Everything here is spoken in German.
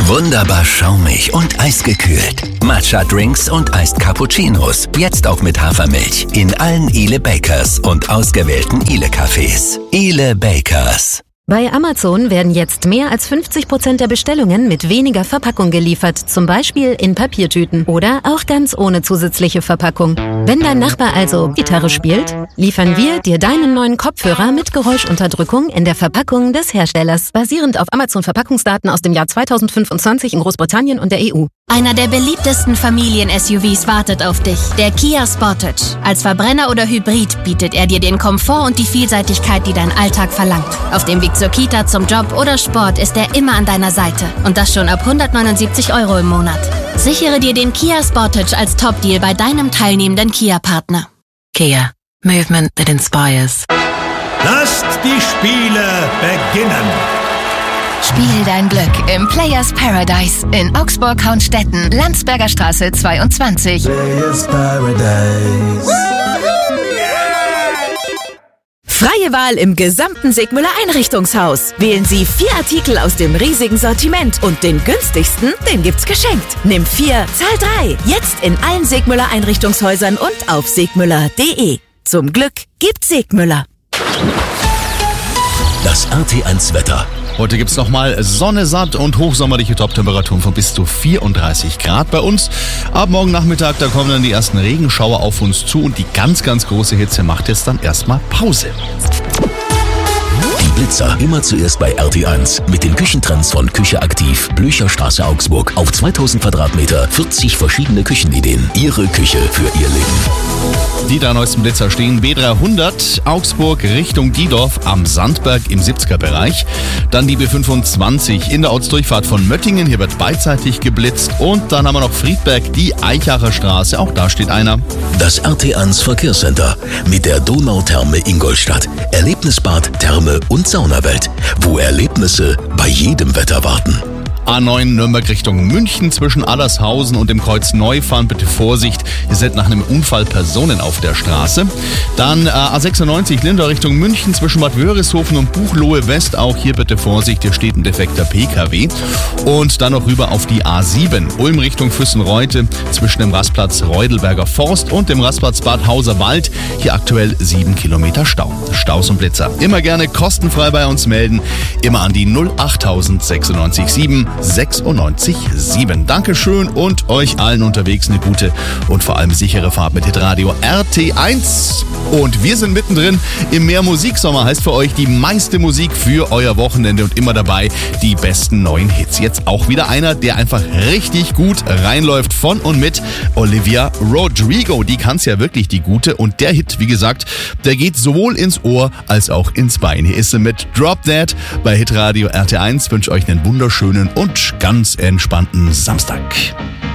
Wunderbar schaumig und eisgekühlt. Matcha-Drinks und Iced Cappuccinos. Jetzt auch mit Hafermilch. In allen Ile Bakers und ausgewählten Ile-Cafés. Ile Bakers. Bei Amazon werden jetzt mehr als 50% der Bestellungen mit weniger Verpackung geliefert, zum Beispiel in Papiertüten oder auch ganz ohne zusätzliche Verpackung. Wenn dein Nachbar also Gitarre spielt, liefern wir dir deinen neuen Kopfhörer mit Geräuschunterdrückung in der Verpackung des Herstellers, basierend auf Amazon-Verpackungsdaten aus dem Jahr 2025 in Großbritannien und der EU. Einer der beliebtesten Familien-SUVs wartet auf dich, der Kia Sportage. Als Verbrenner oder Hybrid bietet er dir den Komfort und die Vielseitigkeit, die dein Alltag verlangt. Auf dem Weg zur Kita, zum Job oder Sport ist er immer an deiner Seite. Und das schon ab 179 € im Monat. Sichere dir den Kia Sportage als Top-Deal bei deinem teilnehmenden Kia-Partner. Kia. Movement that inspires. Lasst die Spiele beginnen! Spiel dein Glück im Players Paradise in Augsburg-Haunstetten, Landsberger Straße 22. Players Paradise. Freie Wahl im gesamten Sigmüller Einrichtungshaus. Wählen Sie 4 Artikel aus dem riesigen Sortiment und den günstigsten, den gibt's geschenkt. Nimm 4, zahl 3. Jetzt in allen Sigmüller Einrichtungshäusern und auf sigmüller.de. Zum Glück gibt's Sigmüller. Das RT1 Wetter. Heute gibt's nochmal Sonne, satt und hochsommerliche Toptemperaturen von bis zu 34 Grad bei uns. Ab morgen Nachmittag, da kommen dann die ersten Regenschauer auf uns zu und die ganz, ganz große Hitze macht jetzt dann erstmal Pause. Die Blitzer immer zuerst bei RT1 mit den Küchentrends von Küche aktiv, Blücherstraße Augsburg. Auf 2000 Quadratmeter 40 verschiedene Küchenideen. Ihre Küche für Ihr Leben. Die 3 neuesten Blitzer stehen B300 Augsburg Richtung Diedorf am Sandberg im 70er-Bereich. Dann die B25 in der Ortsdurchfahrt von Möttingen. Hier wird beidseitig geblitzt. Und dann haben wir noch Friedberg, die Eichacher Straße. Auch da steht einer. Das RT1 Verkehrscenter mit der Donautherme Ingolstadt. Erlebnisbad, Therme und Saunawelt, wo Erlebnisse bei jedem Wetter warten. A9 Nürnberg Richtung München zwischen Allershausen und dem Kreuz Neufahren. Bitte Vorsicht, ihr seid nach einem Unfall Personen auf der Straße. Dann A96 Lindau Richtung München zwischen Bad Wörishofen und Buchloe West. Auch hier bitte Vorsicht, hier steht ein defekter PKW. Und dann noch rüber auf die A7 Ulm Richtung Füssenreute zwischen dem Rastplatz Reudelberger Forst und dem Rastplatz Bad Hauser Wald. Hier aktuell 7 Kilometer Stau. Staus und Blitzer immer gerne kostenfrei bei uns melden. Immer an die 08096 96,7. Dankeschön und euch allen unterwegs eine gute und vor allem sichere Fahrt mit Hitradio RT1. Und wir sind mittendrin im Mehr Musiksommer. Heißt für euch die meiste Musik für euer Wochenende und immer dabei die besten neuen Hits. Jetzt auch wieder einer, der einfach richtig gut reinläuft von und mit Olivia Rodrigo. Die kann's ja wirklich, die gute. Und der Hit, wie gesagt, der geht sowohl ins Ohr als auch ins Bein. Hier ist sie mit Drop That bei Hitradio RT1. Wünsche euch einen wunderschönen und ganz entspannten Samstag.